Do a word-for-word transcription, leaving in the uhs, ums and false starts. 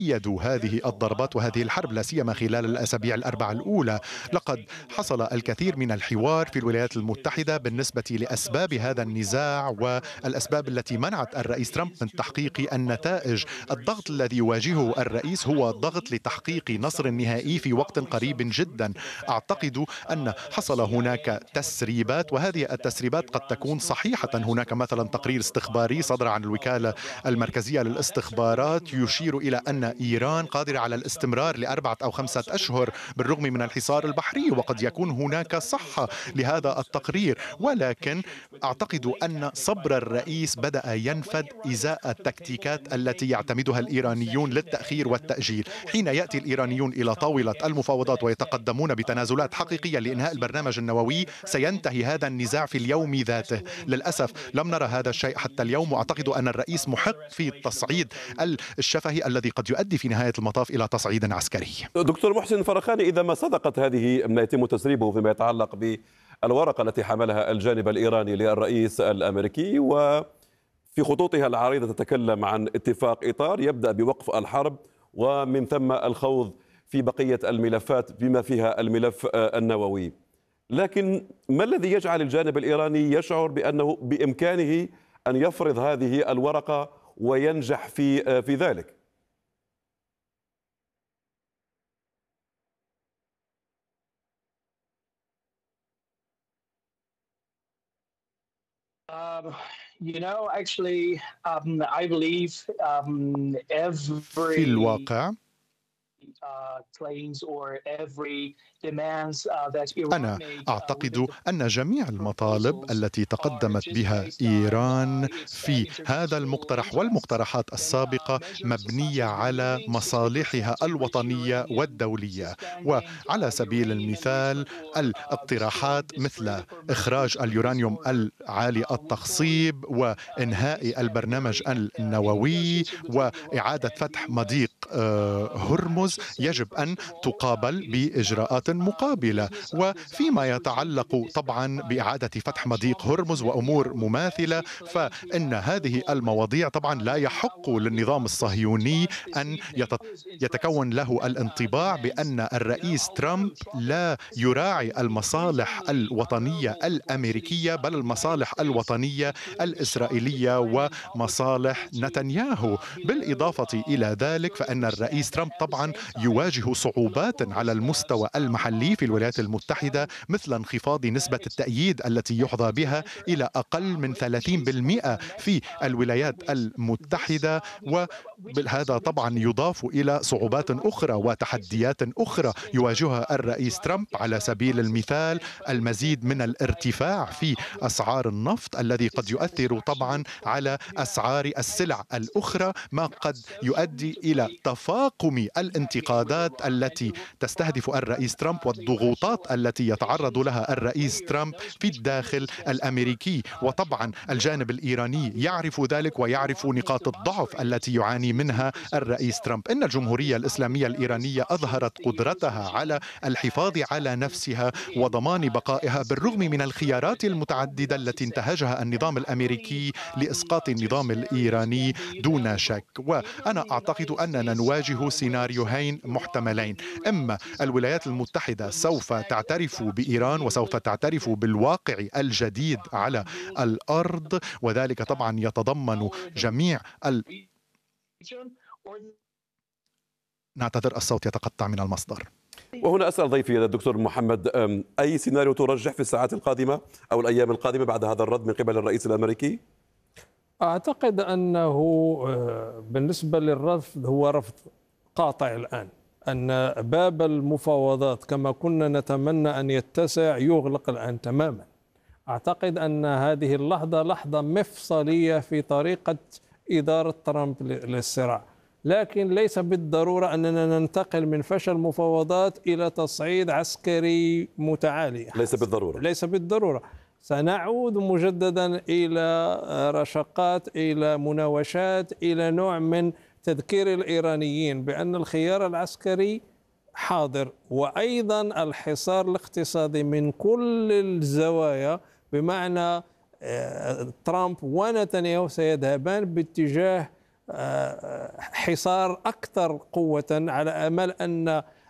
أيدوا هذه الضربات وهذه الحرب، لا سيما خلال الأسابيع الأربعة الأولى. لقد حصل الكثير من الحوار في الولايات المتحدة بالنسبة لأسباب هذا النزاع والأسباب التي منعت الرئيس ترامب من تحقيق النتائج. الضغط الذي يواجهه الرئيس هو ضغط لتحقيق نصر نهائي في وقت قريب جدا. أعتقد أن حصل هناك تسريبات، وهذه التسريبات قد تكون صحيحة. هناك مثلا تقرير استخباري صدر عن الوكالة المركزية للاستخبارات يشير إلى أن إيران قادرة على الاستمرار لأربعة أو خمسة أشهر بالرغم من الحصار البحري، وقد يكون هناك صحة لهذا التقرير، ولكن أعتقد أن صبر الرئيس بدأ ينفد إزاء التكتيكات التي يعتمدها الإيرانيون للتأخير والتأجيل. حين يأتي الإيرانيون إلى طاولة المفاوضات ويتقدمون بتنازلات حقيقية لإنهاء البرنامج النووي، سينتهي هذا النزاع في اليوم ذاته. للأسف لم نرى هذا الشيء حتى اليوم، وأعتقد أن الرئيس محق في التصعيد الشفهي الذي قد يؤدي في نهاية المطاف إلى تصعيد عسكري. دكتور محسن فرخاني، إذا ما صدقت هذه ما يتم تسريبه فيما يتعلق بالورقة التي حملها الجانب الإيراني للرئيس الأمريكي، وفي خطوطها العريضة تتكلم عن اتفاق إطار يبدأ بوقف الحرب ومن ثم الخوض في بقية الملفات بما فيها الملف النووي، لكن ما الذي يجعل الجانب الإيراني يشعر بأنه بإمكانه أن يفرض هذه الورقة وينجح في في ذلك؟ Um, you know, actually, um, I believe um, في every الواقع uh, claims or every demands uh, that Iran أنا made uh, within أعتقد the أن جميع المطالب التي are تقدمت just بها based on إيران uh, its uh, في هذا international المقترح interests والمقترحات and uh, السابقة measures such مبنية as على removing sixty مصالحها percent to enrich الوطنية uranium, والدولية. suspending uh, وعلى سبيل uranium المثال enrichment or uh, destroying الاقتراحات destroying مثل the permanently إخراج to اليورانيوم disorder العالي uh, withdrawing التخصيب uh, the وإنهاء peace البرنامج secretary and uh, any النووي negotiation between Iran وإعادة and the فتح U S. مضيق آه، Um, I هرمز. should say, يجب أن first of all, uh, تقابل it is not بإجراءات uh, the مقابلة. business of the وفيما Zionist regime to be يتعلق discussed طبعا by بإعادة فتح uh, مضيق Trump and هرمز وأمور Netanyahu, as مماثلة، they claim to فإن have a هذه goal with المواضيع طبعا uh, لا يحق Netanyahu. And للنظام uh, this الصهيوني Trump this أن evening يت- is interested يتكون له in uh, الانطباع demands. بأن You know, الرئيس ترامب although Trump لا has يراعي mentioned المصالح increasingly الوطنية honorable complexities الأمريكية of بل the United المصالح States, الوطنية including the sharp الإسرائيلية decline in public ومصالح approval to نتنياهو. uh, below بالإضافة إلى uh, ذلك thirty فإن percent, الرئيس and ترامب at the طبعا same time يواجه صعوبات global على reserves المستوى um, المحلي of في الولايات President المتحدة، Trump مثل انخفاض نسبة and its التأييد التي يحظى expected to بها enter إلى uh, أقل من ranges over ثلاثين بالمئة the next في uh, few الولايات weeks. This, المتحدة. um, which is وهذا which طبعا can يضاف إلى you know صعوبات Iran can أخرى be facing. وتحديات أخرى This can يواجهها uh, be الرئيس driving ترامب. can على drive سبيل prices المثال higher, but it can المزيد من amplify الارتفاع في uh, other أسعار النفط الذي قد يؤثر dissatisfaction طبعا على with Iran. أسعار The United السلع States الأخرى، ما not قد so soon يؤدي to إلى break تفاقم engagement with الانتقادات Iran, and التي Iran تستهدف would الرئيس ترامب uh, clearly have shown والضغوطات التي يتعرض patience لها uh, الرئيس earlier in ترامب those في which could الداخل have suffered الأمريكي. uh, وطبعا Trump more. الجانب الإيراني Uh, Iran يعرف ذلك publicly ويعرف Iran has نقاط الضعف demonstrated its التي يعاني capacity to منها preserve الرئيس itself ترامب. إن uh, الجمهورية despite the الإسلامية various الإيرانية options أظهرت the U S قدرتها على regime الحفاظ has على uh, been نفسها putting وضمان uh, بقائها against بالرغم من Iran for a الخيارات decade المتعددة because التي it's a انتهجها النظام very highly الأمريكي um, لإسقاط uh, النظام adversarial which الإيراني can be دون available. شك. Either وأنا the أعتقد United أننا States نواجه uh, will سيناريوهين accept Iran with محتملين: the new إما realities on the الولايات ground, المتحدة will سوف respect and تعترف adapt to the بإيران new وسوف تعترف political بالواقع الجديد على rules الأرض، وذلك طبعا يتضمن power in the جميع ال... region, or نعتذر، الصوت يتقطع من المصدر. وهنا أسأل ضيفي الدكتور محمد، أي سيناريو ترجح في الساعات القادمة أو الأيام القادمة بعد هذا الرد من قبل الرئيس الأمريكي؟ أعتقد أنه بالنسبة للرفض هو رفض قاطع الآن، أن باب المفاوضات كما كنا نتمنى أن يتسع يغلق الآن تماما. أعتقد أن هذه اللحظة لحظة مفصلية في طريقة إدارة ترامب للصراع، لكن ليس بالضرورة أننا ننتقل من فشل مفاوضات إلى تصعيد عسكري متعالي. ليس بالضرورة ليس بالضرورة. سنعود مجددا إلى رشقات، إلى مناوشات، إلى نوع من تذكير الإيرانيين بأن الخيار العسكري حاضر، وأيضا الحصار الاقتصادي من كل الزوايا، بمعنى ترامب ونتنياهو سيذهبان باتجاه حصار أكثر قوة على أمل أن